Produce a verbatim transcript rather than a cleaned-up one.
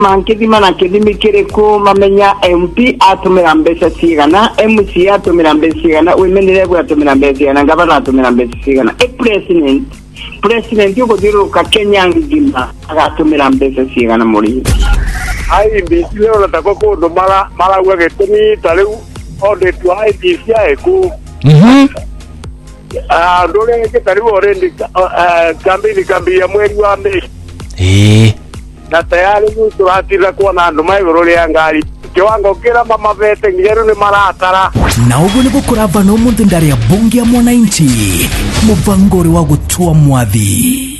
mankithima na kithimi kiriko mamenya M P atumira mbeca cigana, M C atumira mbeca cigana, wimenire gwa atumira mbeca cigana, ngavana atumira mbeca cigana. E president president yuko thiruka Kenya ngima agatumira mbeca cigana muri. Ai mbisi leo nataka kundu mara mara gwa getini tariu ode tu ai mbisi eku. Mhm. Ah ndore ke tariu orendi kambi kambi ya mwezi wa Mei. Eh. Na tayari turatira kuona andu maiguru ya ngari kiwango kila mama vete ngiru ni maratara na ugo ni gukora vano mundu ndari ya bunge ya mwananchi muvangori wa gutua mwathi.